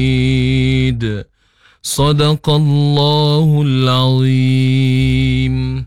Sadaqallahul Azim.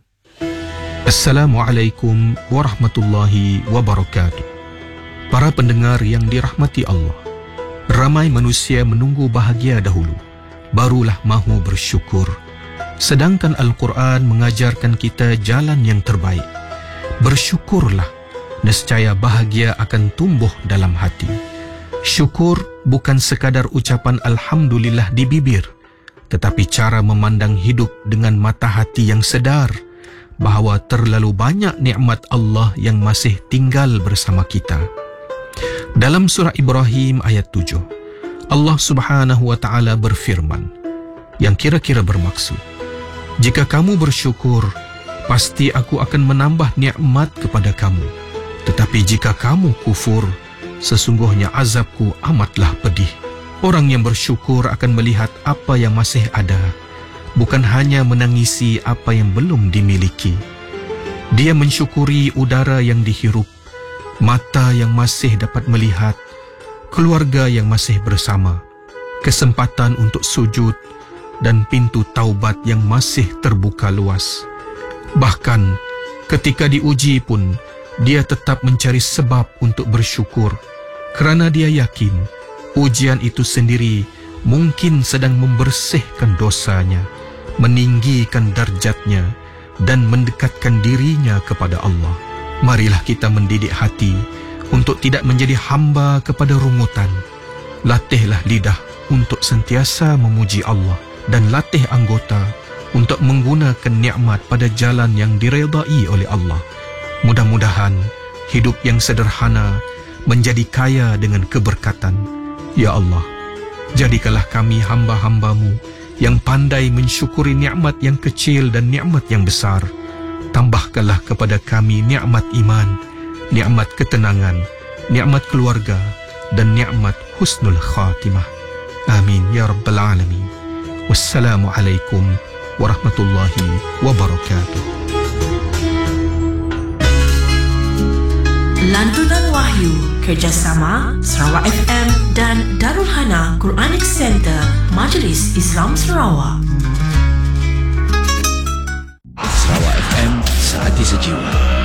Assalamualaikum warahmatullahi wabarakatuh. Para pendengar yang dirahmati Allah, ramai manusia menunggu bahagia dahulu, barulah mahu bersyukur. Sedangkan Al-Quran mengajarkan kita jalan yang terbaik. Bersyukurlah, nescaya bahagia akan tumbuh dalam hati. Syukur bukan sekadar ucapan Alhamdulillah di bibir, tetapi cara memandang hidup dengan mata hati yang sedar bahawa terlalu banyak nikmat Allah yang masih tinggal bersama kita. Dalam surah Ibrahim ayat 7, Allah Subhanahu wa taala berfirman yang kira-kira bermaksud, "Jika kamu bersyukur, pasti aku akan menambah nikmat kepada kamu. Tetapi jika kamu kufur, sesungguhnya azabku amatlah pedih." Orang yang bersyukur akan melihat apa yang masih ada, bukan hanya menangisi apa yang belum dimiliki. Dia mensyukuri udara yang dihirup, mata yang masih dapat melihat, keluarga yang masih bersama, kesempatan untuk sujud, dan pintu taubat yang masih terbuka luas. Bahkan ketika diuji pun, dia tetap mencari sebab untuk bersyukur, kerana dia yakin ujian itu sendiri mungkin sedang membersihkan dosanya, meninggikan darjatnya, dan mendekatkan dirinya kepada Allah. Marilah kita mendidik hati untuk tidak menjadi hamba kepada rungutan. Latihlah lidah untuk sentiasa memuji Allah, dan latih anggota untuk menggunakan nikmat pada jalan yang diredai oleh Allah. Mudah-mudahan hidup yang sederhana menjadi kaya dengan keberkatan. Ya Allah, jadikanlah kami hamba-hamba-Mu yang pandai mensyukuri nikmat yang kecil dan nikmat yang besar. Tambahkanlah kepada kami nikmat iman, nikmat ketenangan, nikmat keluarga, dan nikmat husnul khatimah. Amin ya rabbal alamin. Wassalamualaikum warahmatullahi wabarakatuh. Lantunan Wahyu kerjasama Sarawak FM dan Darul Hana Quranic Center Majlis Islam Sarawak. Sarawak FM, sehati sejiwa.